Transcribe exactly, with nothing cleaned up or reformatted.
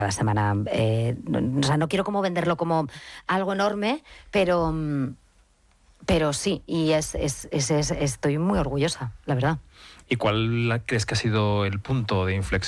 cada semana. Eh, no, o sea, no quiero como venderlo como algo enorme, pero, pero sí, y es, es, es, es, estoy muy orgullosa, la verdad. ¿Y cuál crees que ha sido el punto de inflexión